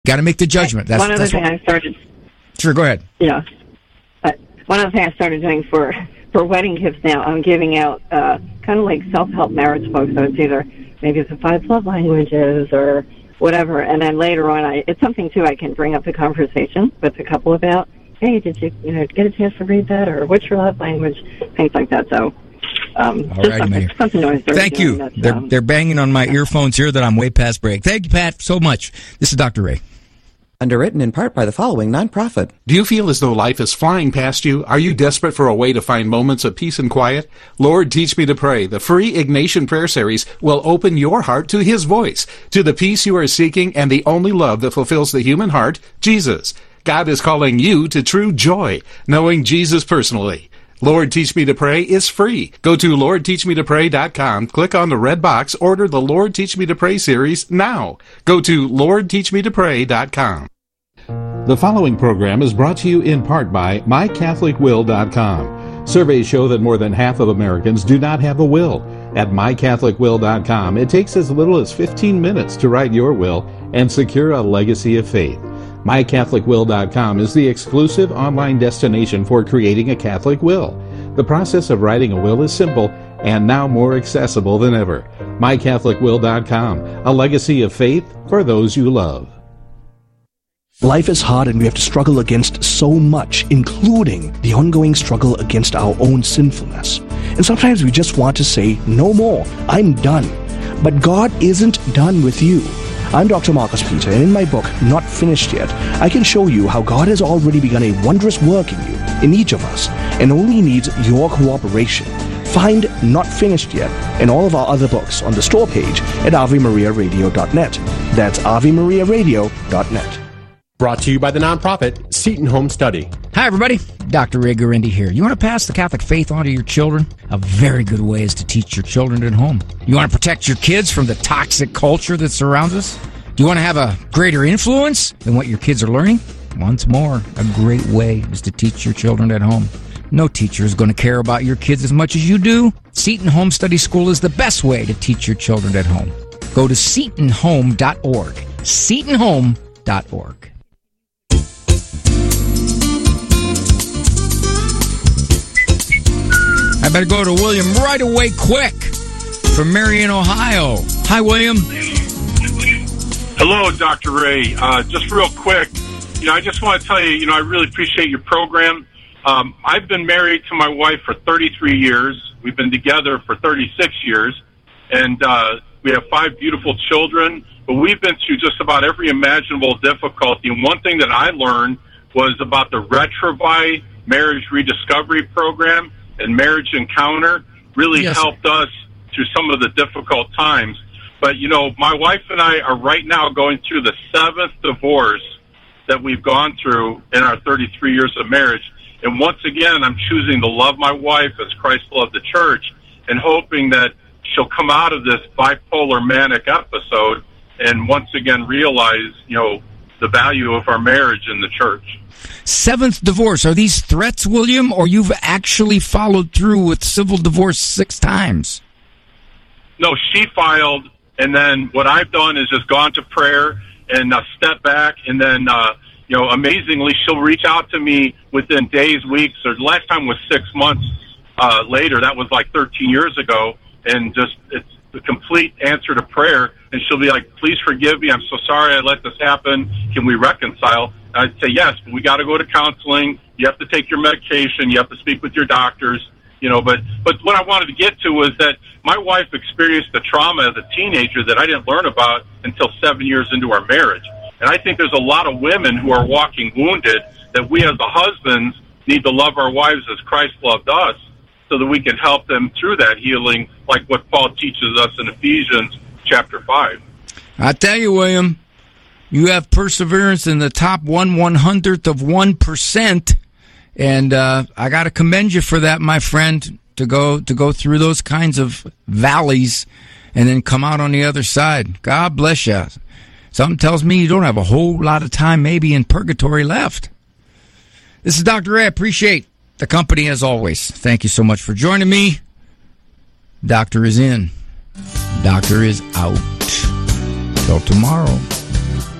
Got to make the judgment. That's one other thing I started. Sure, go ahead. Yeah. One other thing I started doing for wedding gifts now, I'm giving out kind of like self-help marriage books. So it's either maybe it's the 5 love languages or whatever, and then later on, it's something too I can bring up the conversation with the couple about. Hey, did you get a chance to read that, or what's your love language? Things like that. So, just something I started Thank you. They're banging on my earphones here that I'm way past break. Thank you, Pat, so much. This is Dr. Ray. Underwritten in part by the following nonprofit. Do you feel as though life is flying past you? Are you desperate for a way to find moments of peace and quiet? Lord, Teach Me to Pray, the free Ignatian prayer series, will open your heart to His voice, to the peace you are seeking and the only love that fulfills the human heart, Jesus. God is calling you to true joy, knowing Jesus personally. Lord, Teach Me to Pray is free. Go to LordTeachMeToPray.com, click on the red box, order the Lord, Teach Me to Pray series now. Go to LordTeachMeToPray.com. The following program is brought to you in part by MyCatholicWill.com. Surveys show that more than half of Americans do not have a will. At MyCatholicWill.com, it takes as little as 15 minutes to write your will and secure a legacy of faith. MyCatholicWill.com is the exclusive online destination for creating a Catholic will. The process of writing a will is simple and now more accessible than ever. MyCatholicWill.com, a legacy of faith for those you love. Life is hard and we have to struggle against so much, including the ongoing struggle against our own sinfulness. And sometimes we just want to say, no more, I'm done. But God isn't done with you. I'm Dr. Marcus Peter, and in my book, Not Finished Yet, I can show you how God has already begun a wondrous work in you, in each of us, and only needs your cooperation. Find Not Finished Yet and all of our other books on the store page at AveMariaRadio.net. That's AveMariaRadio.net. Brought to you by the nonprofit Seton Home Study. Hi, everybody. Dr. Ray Guarendi here. You want to pass the Catholic faith on to your children? A very good way is to teach your children at home. You want to protect your kids from the toxic culture that surrounds us? Do you want to have a greater influence than what your kids are learning? Once more, a great way is to teach your children at home. No teacher is going to care about your kids as much as you do. Seton Home Study School is the best way to teach your children at home. Go to SetonHome.org. SetonHome.org. I better go to William right away quick from Marion, Ohio. Hi, William. Hello, Dr. Ray. Just real quick, I just want to tell you, I really appreciate your program. I've been married to my wife for 33 years. We've been together for 36 years, and we have 5 beautiful children. But we've been through just about every imaginable difficulty. And one thing that I learned was about the Retrovi Marriage Rediscovery Program. And Marriage Encounter really helped us through some of the difficult times. But, my wife and I are right now going through the 7th divorce that we've gone through in our 33 years of marriage. And once again, I'm choosing to love my wife as Christ loved the church and hoping that she'll come out of this bipolar manic episode and once again realize, the value of our marriage in the church. 7th divorce. Are these threats, William, or you've actually followed through with civil divorce 6 times? No, she filed, and then what I've done is just gone to prayer and step back, and then, amazingly, she'll reach out to me within days, weeks, or the last time was 6 months later. That was like 13 years ago, and just it's the complete answer to prayer. And she'll be like, please forgive me. I'm so sorry I let this happen. Can we reconcile? I'd say, yes, but we got to go to counseling. You have to take your medication. You have to speak with your doctors. But what I wanted to get to was that my wife experienced the trauma as a teenager that I didn't learn about until 7 years into our marriage. And I think there's a lot of women who are walking wounded that we as the husbands need to love our wives as Christ loved us so that we can help them through that healing, like what Paul teaches us in Ephesians chapter 5. I tell you, William, you have perseverance in the top 1/100th of 1%, and I got to commend you for that, my friend, to go through those kinds of valleys and then come out on the other side. God bless you. Something tells me you don't have a whole lot of time maybe in purgatory left. This is Dr. Ray. I appreciate the company as always. Thank you so much for joining me. Doctor is in. Doctor is out. Till tomorrow.